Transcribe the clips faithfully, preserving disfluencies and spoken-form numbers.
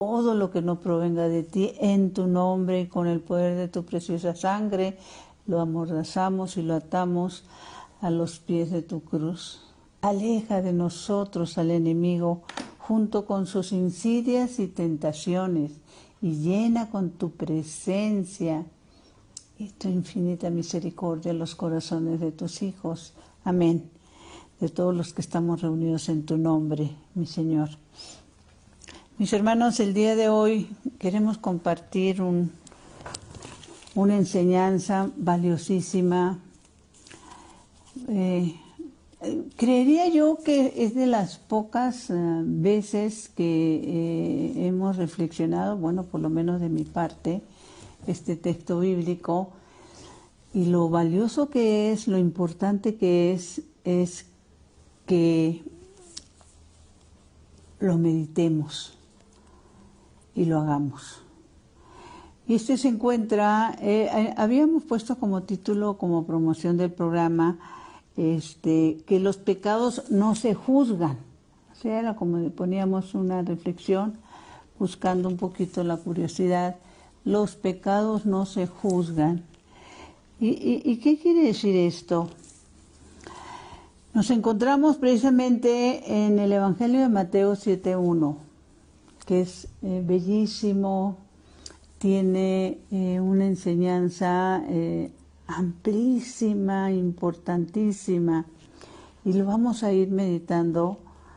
todo lo que no provenga de ti, en tu nombre y con el poder de tu preciosa sangre, lo amordazamos y lo atamos a los pies de tu cruz. Aleja de nosotros al enemigo junto con sus insidias y tentaciones, y llena con tu presencia y tu infinita misericordia los corazones de tus hijos. Amén. De todos los que estamos reunidos en tu nombre, mi Señor. Mis hermanos, el día de hoy queremos compartir un, una enseñanza valiosísima. Eh, creería yo que es de las pocas uh, veces que eh, hemos reflexionado, bueno, por lo menos de mi parte, este texto bíblico, y lo valioso que es, lo importante que es, es que lo meditemos y lo hagamos. Y este se encuentra, eh, habíamos puesto como título, como promoción del programa, este, que los pecados no se juzgan. O sea, era como poníamos una reflexión, buscando un poquito la curiosidad. Los pecados no se juzgan. ¿Y, y, y qué quiere decir esto? Nos encontramos precisamente en el Evangelio de Mateo siete uno, que es eh, bellísimo, tiene eh, una enseñanza eh, amplísima, importantísima, y lo vamos a ir meditando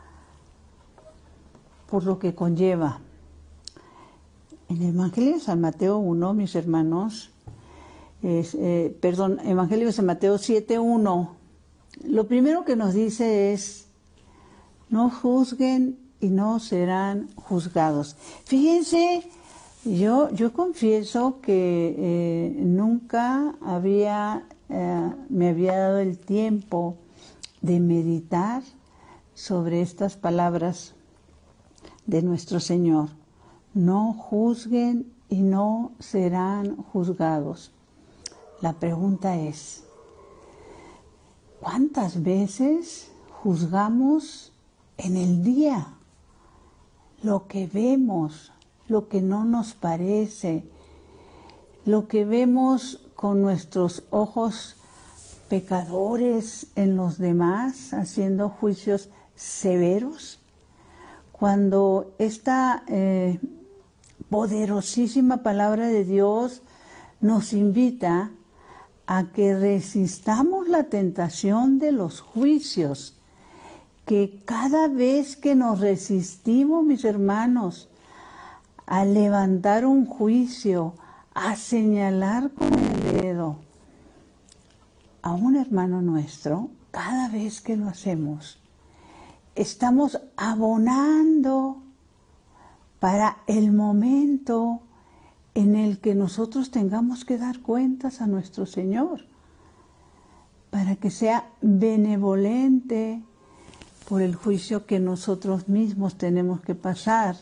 por lo que conlleva. En el Evangelio de San Mateo uno, mis hermanos, es, eh, perdón, Evangelio de San Mateo siete uno, lo primero que nos dice es: no juzguen y no serán juzgados. Fíjense, yo, yo confieso que eh, nunca había, eh, me había dado el tiempo de meditar sobre estas palabras de nuestro Señor. No juzguen y no serán juzgados. La pregunta es: ¿cuántas veces juzgamos en el día lo que vemos, lo que no nos parece, lo que vemos con nuestros ojos pecadores en los demás, haciendo juicios severos? Cuando esta eh, poderosísima palabra de Dios nos invita a que resistamos la tentación de los juicios, que cada vez que nos resistimos, mis hermanos, a levantar un juicio, a señalar con el dedo a un hermano nuestro, cada vez que lo hacemos, estamos abonando para el momento en el que nosotros tengamos que dar cuentas a nuestro Señor, para que sea benevolente por el juicio que nosotros mismos tenemos que pasar.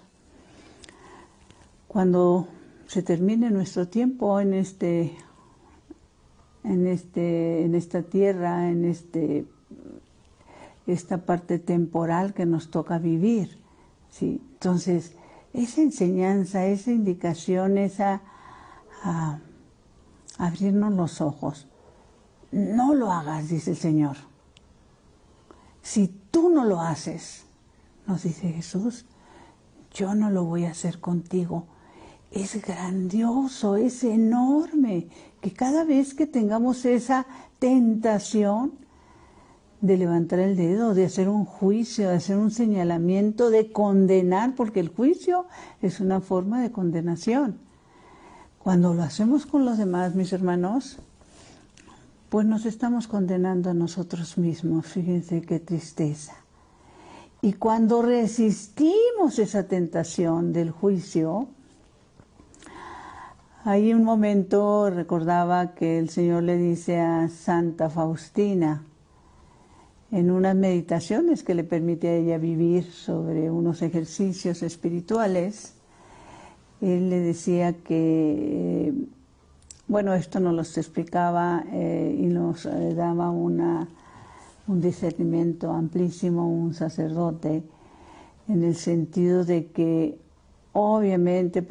Cuando se termine nuestro tiempo en este, en este, en esta tierra, en este, esta parte temporal que nos toca vivir, ¿sí? Entonces, esa enseñanza, esa indicación, esa a, abrirnos los ojos. No lo hagas, dice el Señor. Si tú no lo haces, nos dice Jesús, yo no lo voy a hacer contigo. Es grandioso, es enorme, que cada vez que tengamos esa tentación de levantar el dedo, de hacer un juicio, de hacer un señalamiento, de condenar, porque el juicio es una forma de condenación. Cuando lo hacemos con los demás, mis hermanos, pues nos estamos condenando a nosotros mismos. Fíjense qué tristeza. Y cuando resistimos esa tentación del juicio, hay un momento, recordaba que el Señor le dice a Santa Faustina, en unas meditaciones que le permite a ella vivir sobre unos ejercicios espirituales, él le decía que, eh, bueno, esto nos lo explicaba eh, y nos eh, daba una, un discernimiento amplísimo, un sacerdote, en el sentido de que obviamente,